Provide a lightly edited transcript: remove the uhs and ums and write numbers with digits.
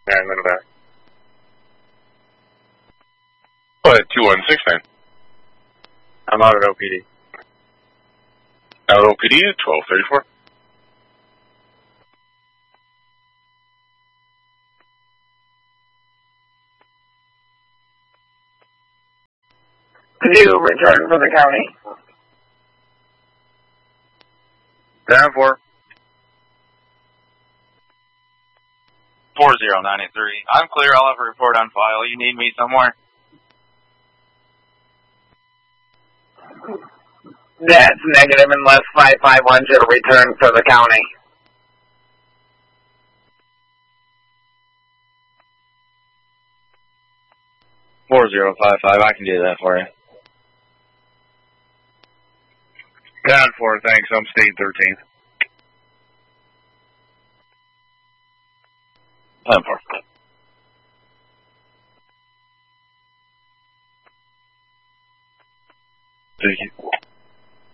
Yeah, I'm in the back. Go ahead, 2169. I'm out at OPD. Out at OPD, 1234. Could you return for the county? Down 4. 40983. I'm clear. I'll have a report on file. You need me somewhere? That's negative unless 551 should return for the county. I can do that for you. Down 4, thanks. I'm staying 13. 10-4. Thank you.